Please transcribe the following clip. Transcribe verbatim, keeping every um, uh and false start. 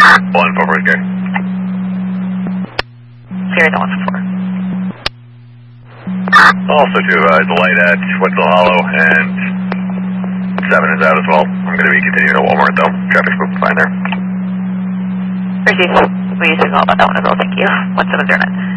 One four four Gary. Gary, the one four four. Also to uh, the light at Wetzel Hollow and seven is out as well. I'm going to be continuing to Walmart though. Traffic's moving fine there. Receive. We signal about that one as well, thank you. one seven zero nine.